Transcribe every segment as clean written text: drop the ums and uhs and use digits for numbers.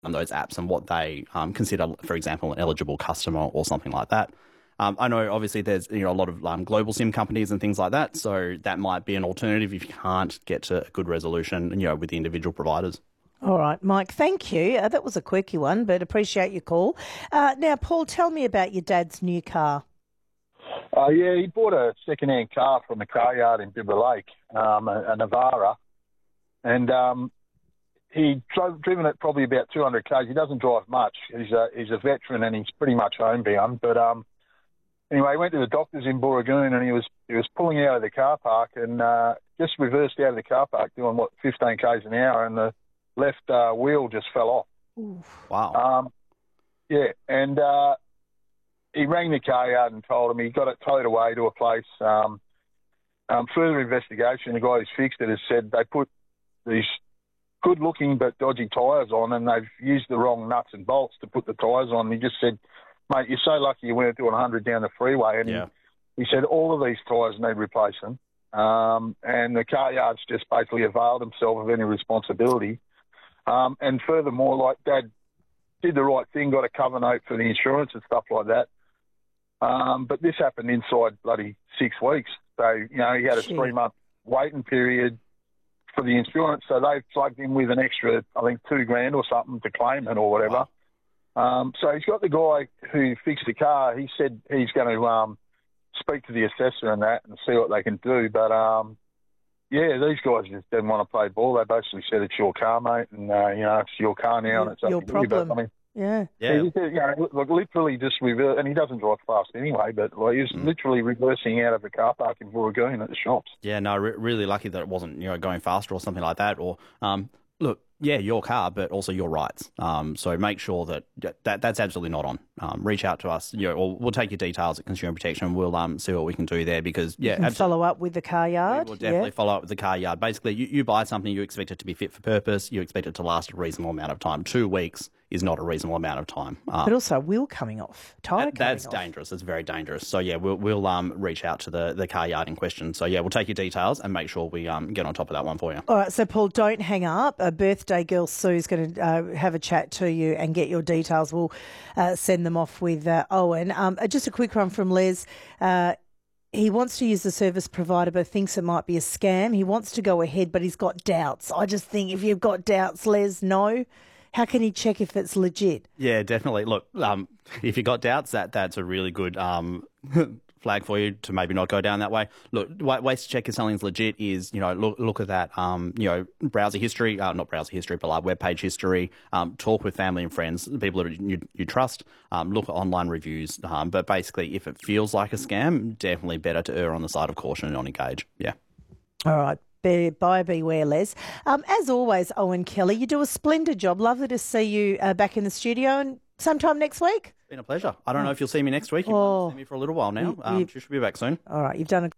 those apps and what they consider, for example, an eligible customer or something like that. I know obviously there's a lot of global SIM companies and things like that, so that might be an alternative if you can't get to a good resolution with the individual providers. All right, Mike, thank you. That was a quirky one, but appreciate your call. Now, Paul, tell me about your dad's new car. Yeah, he bought a second-hand car from a car yard in Bibra Lake, a Navara, and he'd driven it probably about 200 k's. He doesn't drive much. He's a veteran and he's pretty much homebound. But anyway, he went to the doctors in Booragoon and he was pulling out of the car park and just reversed out of the car park doing 15 k's an hour, and the left wheel just fell off. Oof. Wow. Yeah, and he rang the car yard and told him he got it towed away to a place. Further investigation, the guy who's fixed it has said they put these good-looking but dodgy tyres on, and they've used the wrong nuts and bolts to put the tyres on. And he just said, mate, you're so lucky you weren't doing 100 down the freeway. And he said all of these tyres need replacing. And the car yard's just basically availed himself of any responsibility. And furthermore, like Dad did the right thing, got a cover note for the insurance and stuff like that. But this happened inside bloody 6 weeks. So, he had a 3-month waiting period for the insurance. So they plugged him with an extra, I think, $2,000 or something to claim it or whatever. Wow. So he's got the guy who fixed the car. He said he's going to speak to the assessor and that and see what they can do. But, these guys just didn't want to play ball. They basically said it's your car, mate, and, it's your car now and it's your up to problem. you. But, Yeah. Literally just reverse, and he doesn't drive fast anyway, but he was literally reversing out of a car park in Booragoon at the shops. Yeah, no, really lucky that it wasn't, going faster or something like that. Or, look, yeah, your car, but also your rights. So make sure that's absolutely not on. Reach out to us, or we'll take your details at Consumer Protection. We'll see what we can do there because, follow up with the car yard. We'll definitely follow up with the car yard. Basically, you buy something, you expect it to be fit for purpose, you expect it to last a reasonable amount of time. 2 weeks is not a reasonable amount of time. But also wheel coming off, tyre coming off. That's dangerous. It's very dangerous. So, we'll reach out to the car yard in question. So, we'll take your details and make sure we get on top of that one for you. All right, so, Paul, don't hang up. A birthday girl, Sue's going to have a chat to you and get your details. We'll send them off with Owen. Just a quick one from Les. He wants to use the service provider but thinks it might be a scam. He wants to go ahead but he's got doubts. I just think if you've got doubts, Les, no. How can he check if it's legit? Yeah, definitely. Look, if you've got doubts, that's a really good flag for you to maybe not go down that way. Look, ways to check if something's legit is, look at that, browser history, not browser history, but web page history. Talk with family and friends, people that you trust. Look at online reviews. But basically, if it feels like a scam, definitely better to err on the side of caution and not engage. Yeah. All right. Buyer beware, Les. As always, Owen Kelly, you do a splendid job. Lovely to see you back in the studio and sometime next week. Been a pleasure. I don't know if you'll see me next week. You might see me for a little while now. She should be back soon. All right, you've done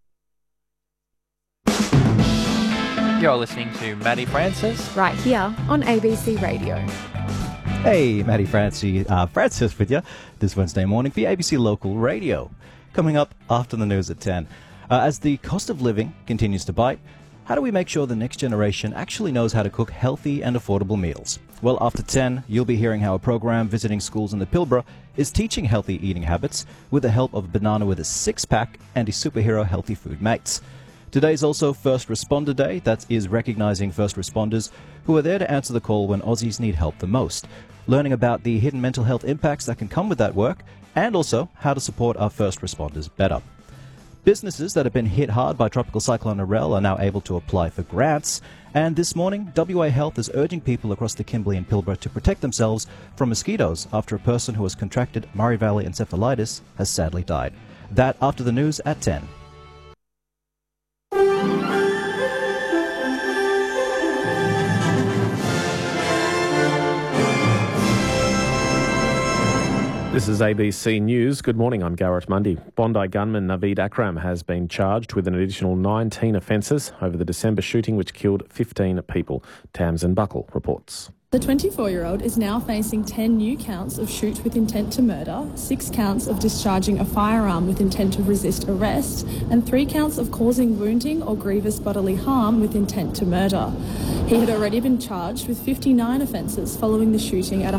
You're listening to Maddie Francis. Right here on ABC Radio. Hey, Maddie Francis with you this Wednesday morning for ABC Local Radio. Coming up after the news at 10. As the cost of living continues to bite, how do we make sure the next generation actually knows how to cook healthy and affordable meals? Well, after 10, you'll be hearing how a program visiting schools in the Pilbara is teaching healthy eating habits with the help of a banana with a six-pack and his superhero healthy food mates. Today's also First Responder Day, that is recognizing first responders who are there to answer the call when Aussies need help the most. Learning about the hidden mental health impacts that can come with that work, and also how to support our first responders better. Businesses that have been hit hard by Tropical Cyclone Narelle are now able to apply for grants. And this morning, WA Health is urging people across the Kimberley and Pilbara to protect themselves from mosquitoes after a person who has contracted Murray Valley encephalitis has sadly died. That after the news at 10. This is ABC News. Good morning, I'm Garrett Mundy. Bondi gunman Naveed Akram has been charged with an additional 19 offences over the December shooting which killed 15 people. Tamsin Buckle reports. The 24-year-old is now facing 10 new counts of shoot with intent to murder, 6 counts of discharging a firearm with intent to resist arrest, and 3 counts of causing wounding or grievous bodily harm with intent to murder. He had already been charged with 59 offences following the shooting at a